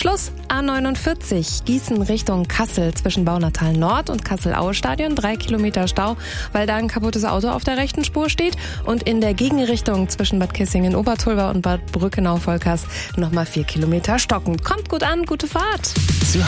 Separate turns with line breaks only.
Plus A49 Gießen Richtung Kassel zwischen Baunatal Nord und Kassel-Aue-Stadion. 3 Kilometer Stau, weil da ein kaputtes Auto auf der rechten Spur steht. Und in der Gegenrichtung zwischen Bad Kissingen-Obertulver und Bad Brückenau-Volkers nochmal 4 Kilometer stocken. Kommt gut an, gute Fahrt.